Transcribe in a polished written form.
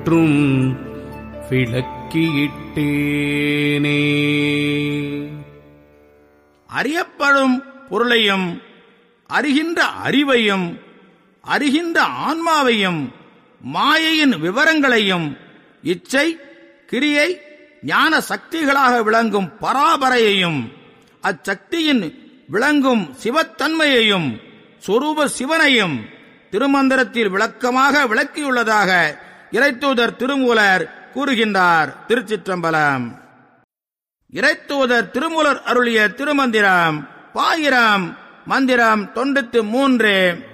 முற்றும் விளக்கியிட்டேனே. அறியப்படும் பொருளையும் அறிகின்ற அறிவையும் அறிகின்ற ஆன்மாவையும் மாயையின் விவரங்களையும் இச்சை கிரியை ஞான சக்திகளாக விளங்கும் பராபரையையும் அச்சக்தியின் விளங்கும் சிவத்தன்மையையும் சொரூப சிவனையும் திருமந்திரத்தில் விளக்கமாக விளக்கியுள்ளதாக இறைத்தூதர் திருமூலர் கூறுகின்றார். திருச்சிற்றம்பலம். இறைத்தூதர் திருமூலர் அருளிய திருமந்திரம் பாயிரம் மந்திரம் 93.